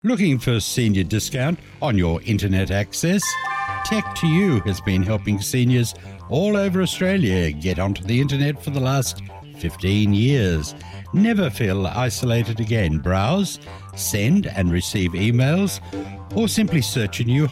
Looking for senior discount on your internet access? Tech2U has been helping seniors all over Australia get onto the internet for the last 15 years. Never feel isolated again. Browse, send and receive emails, or simply search a new